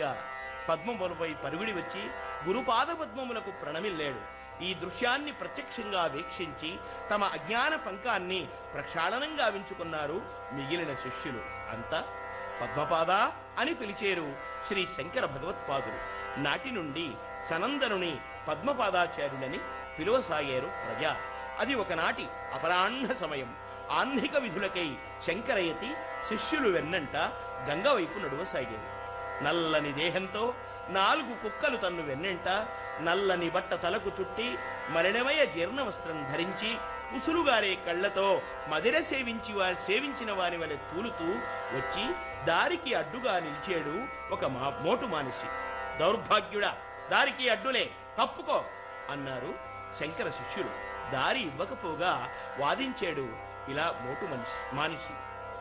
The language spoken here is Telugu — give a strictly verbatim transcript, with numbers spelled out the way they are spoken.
పడిగా పద్మములపై పరుగుడి వచ్చి గురుపాద పద్మములకు ప్రణమిల్లాడు. ఈ దృశ్యాన్ని ప్రత్యక్షంగా వీక్షించి తమ అజ్ఞాన పంకాన్ని ప్రక్షాళనం గావించుకున్నారు మిగిలిన శిష్యులు. అంతా పద్మపాద అని పిలిచేరు శ్రీ శంకర భగవత్పాదులు. నాటి నుండి సనందనుని పద్మపాదాచార్యులని పిలువసాగారు ప్రజ. అది ఒకనాటి అపరాహ్న సమయం. ఆహ్నిక విధులకై శంకరయతి శిష్యులు వెన్నంట గంగ వైపు నడువసాగారు. నల్లని దేహంతో నాలుగు కుక్కలు తన్ను వెన్నెంట నల్లని బట్ట తలకు చుట్టి మరణమయ జీర్ణవస్త్రం ధరించి పుసులుగారే కళ్లతో మదిర సేవించి వారి సేవించిన వారి వలె తూలుతూ వచ్చి దారికి అడ్డుగా నిలిచాడు ఒక మా మోటు మానిషి. దౌర్భాగ్యుడా, దారికి అడ్డులే, తప్పుకో అన్నారు శంకర శిష్యులు. దారి ఇవ్వకపోగా వాదించాడు ఇలా మోటు మనిషి మానిషి.